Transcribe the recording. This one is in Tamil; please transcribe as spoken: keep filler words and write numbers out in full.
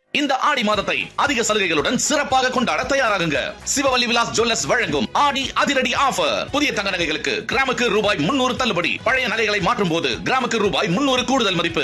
இந்த ஆடி மாதத்தை அதிக சலுகைகளுடன் சிறப்பாக கொண்டாட தயாராகுங்க. சிவவல்லி விலாஸ் ஜுவல்லர்ஸ் வழங்கும் ஆடி அதிரடி ஆஃபர். புதிய தங்க நகைகளுக்கு கிராமுக்கு ரூபாய் முன்னூறு தள்ளுபடி. பழைய நகைகளை மாற்றும் போது கிராமுக்கு ரூபாய் முன்னூறு கூடுதல் மதிப்பு.